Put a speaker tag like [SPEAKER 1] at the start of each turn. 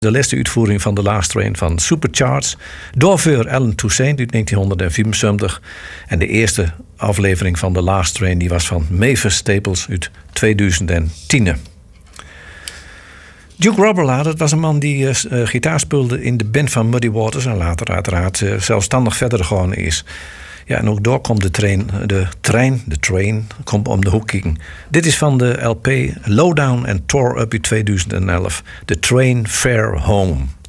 [SPEAKER 1] De laatste uitvoering van The Last Train van Supercharged. Doorveur Alan Toussaint uit 1974. En de eerste aflevering van The Last Train die was van Mavis Staples uit 2010. Duke Robberla, dat was een man die gitaar speelde in de band van Muddy Waters. En later uiteraard zelfstandig verder gegaan is. Ja, en ook door komt de train komt om de hoek kijken. Dit is van de LP Lowdown and Tore Up uit 2011. The Train Fare Home.